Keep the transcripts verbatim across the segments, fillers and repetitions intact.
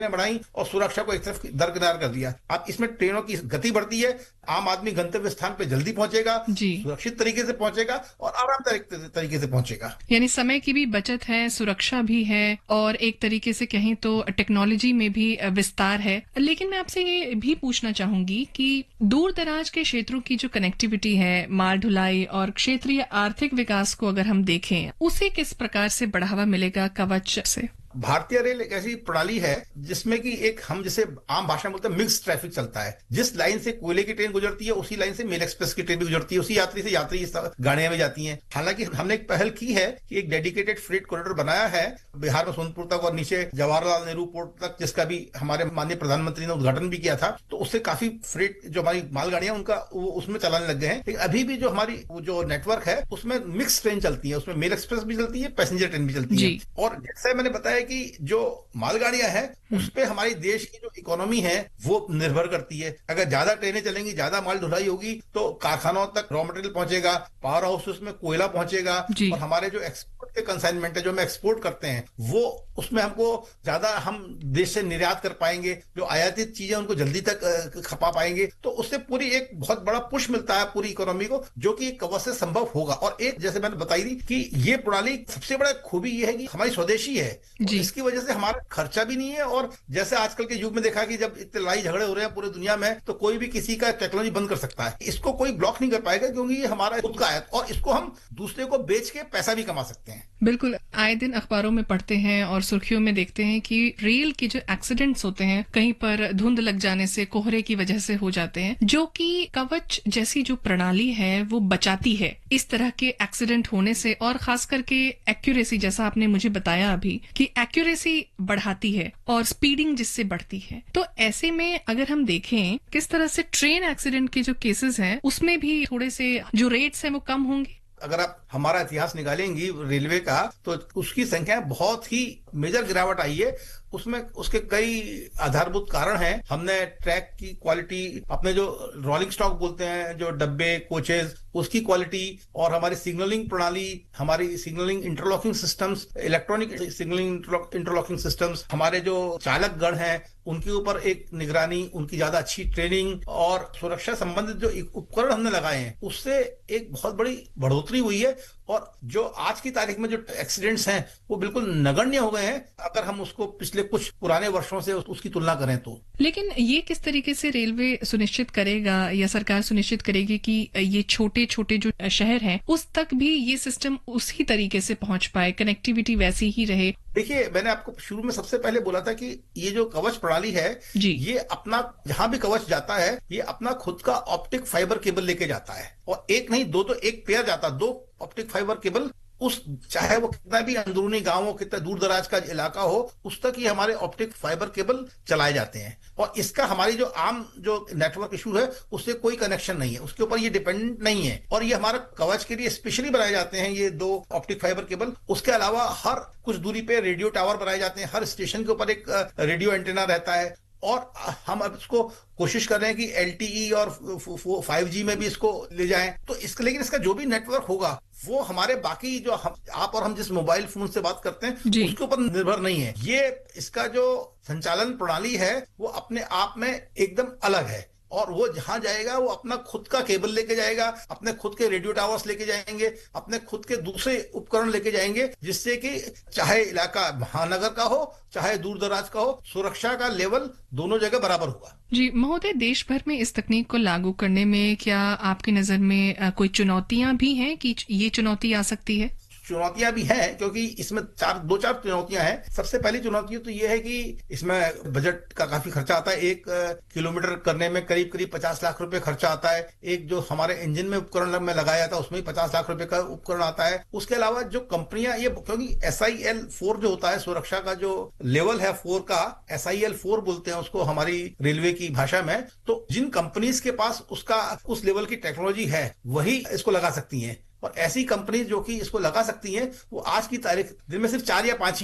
बढ़ाई और सुरक्षा को एक तरफ दरकिनार कर दिया। अब इसमें ट्रेनों की गति बढ़ती है, आम आदमी गंतव्य स्थान पे जल्दी पहुंचेगा, सुरक्षित तरीके से पहुंचेगा और आरामदायक तरीके से पहुंचेगा। यानी समय की भी बचत है, सुरक्षा भी है और एक तरीके से कहें तो टेक्नोलॉजी में भी विस्तार है। लेकिन मैं आपसे ये भी पूछना चाहूंगी कि दूर दराज के क्षेत्रों की जो कनेक्टिविटी है, माल ढुलाई और क्षेत्रीय आर्थिक विकास को अगर हम देखें, उसे किस प्रकार से बढ़ावा मिलेगा कवच से? भारतीय रेल एक ऐसी प्रणाली है जिसमें कि एक हम जैसे आम भाषा में बोलते हैं मिक्स ट्रैफिक चलता है। जिस लाइन से कोयले की ट्रेन गुजरती है उसी लाइन से मेल एक्सप्रेस की ट्रेन भी गुजरती है, उसी यात्री से यात्री गाड़ियां भी जाती हैं। हालांकि हमने एक पहल की है कि एक डेडिकेटेड फ्रेट कॉरिडोर बनाया है बिहार में सोनपुर तक और नीचे जवाहरलाल नेहरू पोर्ट तक, जिसका भी हमारे माननीय प्रधानमंत्री ने उद्घाटन भी किया था। तो उससे काफी फ्रेट जो हमारी मालगाड़ियां उनका उसमें चलाने लग गए हैं। लेकिन अभी भी जो हमारी जो नेटवर्क है उसमें मिक्स ट्रेन चलती है, उसमें मेल एक्सप्रेस भी चलती है, पैसेंजर ट्रेन भी चलती है। और जैसे मैंने बताया कि जो मालगाड़ियां हैं उस पे हमारी देश की जो इकोनॉमी है वो निर्भर करती है। अगर ज्यादा ट्रेनें चलेंगी, ज्यादा माल ढुलाई होगी तो कारखानों तक रॉ मटेरियल पहुंचेगा, पावर हाउसेस में कोयला पहुंचेगा और हमारे जो एक्सपोर्ट के कंसाइनमेंट है जो हम एक्सपोर्ट करते हैं वो उसमें हमको ज्यादा हम देश से निर्यात कर पाएंगे। जो आयातित चीजें उनको जल्दी तक खपा पाएंगे, तो उससे पूरी एक बहुत बड़ा पुश मिलता है पूरी इकोनॉमी को, जो कि कवच से संभव होगा। और एक जैसे मैंने बताई थी कि ये प्रणाली सबसे बड़ा खूबी ये है कि हमारी स्वदेशी है, इसकी वजह से हमारा खर्चा भी नहीं है। और जैसे आजकल के युग में देखा कि जब इतने लड़ाई झगड़े हो रहे हैं पूरे दुनिया में, तो कोई भी किसी का टेक्नोलॉजी बंद कर सकता है, इसको कोई ब्लॉक नहीं कर पाएगा क्योंकि ये हमारा खुद का है और इसको हम दूसरे को बेच के पैसा भी कमा सकते हैं। बिल्कुल, आए दिन अखबारों में पढ़ते हैं और सुर्खियों में देखते हैं कि रेल के जो एक्सीडेंट्स होते हैं कहीं पर धुंध लग जाने से, कोहरे की वजह से हो जाते हैं, जो कि कवच जैसी जो प्रणाली है वो बचाती है इस तरह के एक्सीडेंट होने से। और खास करके एक्यूरेसी, जैसा आपने मुझे बताया अभी कि एक्यूरेसी बढ़ाती है और स्पीडिंग जिससे बढ़ती है। तो ऐसे में अगर हम देखें किस तरह से ट्रेन एक्सीडेंट के जो केसेस हैं उसमें भी थोड़े से जो रेट्स हैं वो कम होंगे। अगर आप हमारा इतिहास निकालेंगी रेलवे का तो उसकी संख्या बहुत ही मेजर गिरावट आई है। उसमें उसके कई आधारभूत कारण हैं। हमने ट्रैक की क्वालिटी, अपने जो रोलिंग स्टॉक बोलते हैं, जो डब्बे कोचेज, उसकी क्वालिटी और हमारी सिग्नलिंग प्रणाली, हमारी signalling interlocking systems, electronic signalling interlocking systems, हमारे जो चालक गण हैं उनके ऊपर एक निगरानी, उनकी ज्यादा अच्छी ट्रेनिंग और सुरक्षा संबंधित जो उपकरण हमने लगाए हैं उससे एक बहुत बड़ी बढ़ोतरी हुई है। और जो आज की तारीख में जो एक्सीडेंट्स हैं वो बिल्कुल नगण्य हो गए हैं अगर हम उसको पिछले कुछ पुराने वर्षों से उसकी तुलना करें तो। लेकिन ये किस तरीके से रेलवे सुनिश्चित करेगा या सरकार सुनिश्चित करेगी कि ये छोटे छोटे जो शहर हैं उस तक भी ये सिस्टम उसी तरीके से पहुंच पाए, कनेक्टिविटी वैसी ही रहे? देखिए, मैंने आपको शुरू में सबसे पहले बोला था कि ये जो कवच प्रणाली है ये अपना जहां भी कवच जाता है ये अपना खुद का ऑप्टिक फाइबर केबल लेके जाता है। और एक नहीं दो, तो एक पेयर जाता, दो ऑप्टिक फाइबर केबल, उस चाहे वो कितना भी अंदरूनी गांव हो, कितना दूर दराज का इलाका हो, उस तक ही हमारे ऑप्टिक फाइबर केबल चलाए जाते हैं। और इसका हमारी जो आम जो नेटवर्क इशू है उससे कोई कनेक्शन नहीं है, उसके ऊपर ये डिपेंडेंट नहीं है। और ये हमारा कवच के लिए स्पेशली बनाए जाते हैं ये दो ऑप्टिक फाइबर केबल। उसके अलावा हर कुछ दूरी पे रेडियो टावर बनाए जाते हैं, हर स्टेशन के ऊपर एक रेडियो एंटेना रहता है। और हम अब इसको कोशिश कर रहे हैं कि एलटीई और फाइव जी में भी इसको ले जाएं। तो इसका लेकिन इसका जो भी नेटवर्क होगा वो हमारे बाकी जो हम आप और हम जिस मोबाइल फोन से बात करते हैं उसके ऊपर निर्भर नहीं है। ये इसका जो संचालन प्रणाली है वो अपने आप में एकदम अलग है और वो जहां जाएगा वो अपना खुद का केबल लेके जाएगा, अपने खुद के रेडियो टावर्स लेके जाएंगे, अपने खुद के दूसरे उपकरण लेके जाएंगे, जिससे कि चाहे इलाका महानगर का हो चाहे दूर दराज का हो, सुरक्षा का लेवल दोनों जगह बराबर होगा। जी महोदय, देश भर में इस तकनीक को लागू करने में क्या आपकी नजर में कोई चुनौतियां भी हैं कि ये चुनौती आ सकती है? चुनौतियां भी हैं क्योंकि इसमें चार दो चार चुनौतियां हैं। सबसे पहली चुनौती तो ये है कि इसमें बजट का काफी खर्चा आता है। एक किलोमीटर करने में करीब करीब पचास लाख रुपए खर्चा आता है। एक जो हमारे इंजन में उपकरण में लगाया था उसमें पचास लाख रुपए का उपकरण आता है। उसके अलावा जो कंपनियां ये, क्योंकि एस आई एल फोर जो होता है, सुरक्षा का जो लेवल है फोर का, एस आई एल फोर बोलते हैं उसको हमारी रेलवे की भाषा में। तो जिन कंपनीज के पास उसका उस लेवल की टेक्नोलॉजी है वही इसको लगा सकती हैं। और ऐसी कंपनी जो कि इसको लगा सकती हैं वो आज की तारीख दिन में सिर्फ चार या पांच ही हैं।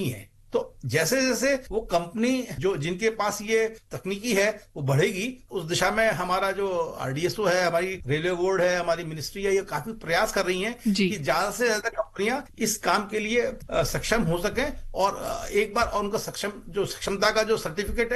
तो जैसे जैसे वो कंपनी जो जिनके पास ये तकनीकी है वो बढ़ेगी, उस दिशा में हमारा जो आरडीएसओ है, हमारी रेलवे बोर्ड है, हमारी मिनिस्ट्री है, ये काफी प्रयास कर रही हैं जी। कि ज्यादा से ज्यादा कंपनियां इस काम के लिए अ, सक्षम हो सकें और अ, एक बार और उनका सक्षम जो सक्षमता का जो सर्टिफिकेट